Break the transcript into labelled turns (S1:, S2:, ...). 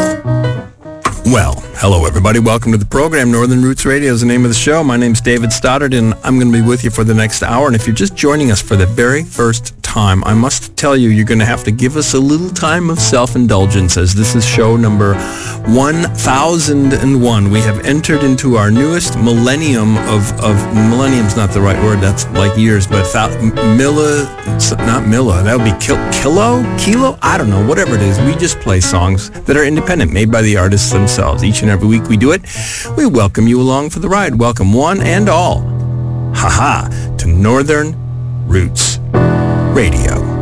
S1: Well, hello everybody. Welcome to the program. Northern Roots Radio is the name of the show. My name's David Stoddard, and I'm going to be with you for the next hour. And if you're just joining us for the very first time, I must tell you, you're going to have to give us a little time of self-indulgence, as this is show number 1001. We have entered into our newest millennium of millennium's not the right word, that's like years, but that would be kilo, I don't know, whatever it is. We just play songs that are independent, made by the artists themselves. Each and every week we do it. We welcome you along for the ride. Welcome one and all, to Northern Roots Radio.